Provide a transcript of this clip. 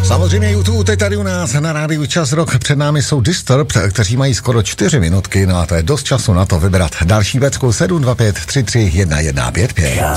Samozřejmě YouTube, teď tady u nás na rádiu Čas Rock, před námi jsou Disturbed, kteří mají skoro 4 minutky, no a to je dost času na to vybrat další vecku 725 33 1155.